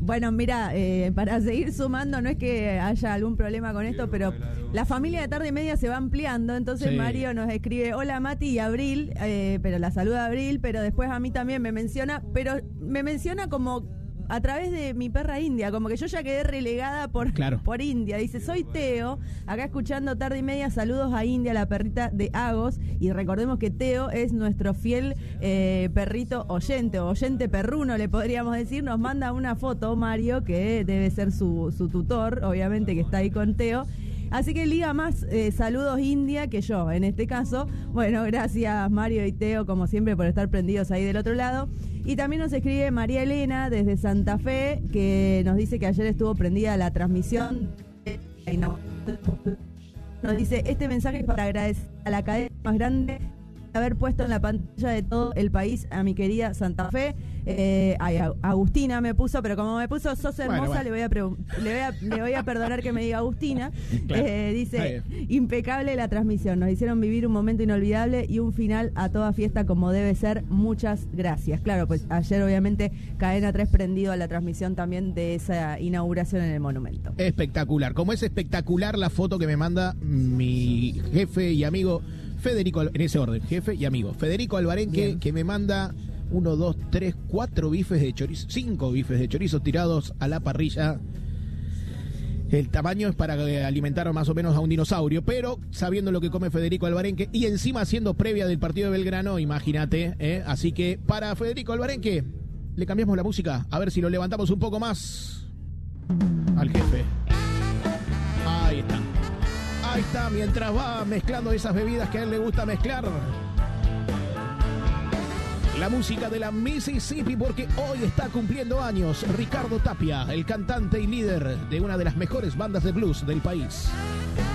Bueno, mira, para seguir sumando, no es que haya algún problema con esto, pero la familia de Tarde y Media se va ampliando, entonces sí. Mario nos escribe, hola Mati y Abril, pero la saluda Abril, pero después a mí también me menciona, pero me menciona como a través de mi perra India, como que yo ya quedé relegada por India. Dice, soy Teo, acá escuchando Tarde y Media, saludos a India, la perrita de Agos, y recordemos que Teo es nuestro fiel perrito oyente, o oyente perruno le podríamos decir, nos manda una foto, Mario, que debe ser su tutor, obviamente que está ahí con Teo. Así que liga más saludos India que yo, en este caso. Bueno, gracias Mario y Teo, como siempre, por estar prendidos ahí del otro lado. Y también nos escribe María Elena desde Santa Fe, que nos dice que ayer estuvo prendida la transmisión. Nos dice, este mensaje es para agradecer a la cadena más grande de haber puesto en la pantalla de todo el país a mi querida Santa Fe. Agustina me puso, pero como me puso sos hermosa, bueno. Le voy a perdonar que me diga Agustina. Claro. Dice, impecable la transmisión, nos hicieron vivir un momento inolvidable y un final a toda fiesta como debe ser. Muchas gracias. Claro, pues ayer obviamente Cadena 3 prendido a la transmisión también de esa inauguración en el monumento. Espectacular, como es espectacular la foto que me manda mi jefe y amigo Federico, en ese orden, jefe y amigo Federico Albarenque, bien. Que me manda 1, 2, 3, 4 bifes de chorizo, 5 bifes de chorizo tirados a la parrilla. El tamaño es para alimentar más o menos a un dinosaurio, pero sabiendo lo que come Federico Albarenque y encima siendo previa del partido de Belgrano, imagínate, Así que para Federico Albarenque le cambiamos la música, a ver si lo levantamos un poco más al jefe. Ahí está. Ahí está, mientras va mezclando esas bebidas que a él le gusta mezclar. La música de la Mississippi, porque hoy está cumpliendo años Ricardo Tapia, el cantante y líder de una de las mejores bandas de blues del país.